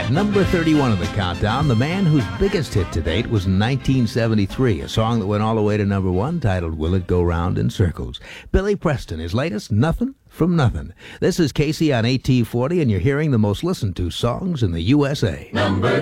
Number 31 of the countdown, the man whose biggest hit to date was in 1973, a song that went all the way to number 1 titled Will It Go Round in Circles. Billy Preston, his latest, Nothing from Nothing. This is Casey on AT40, and you're hearing the most listened to songs in the USA. Number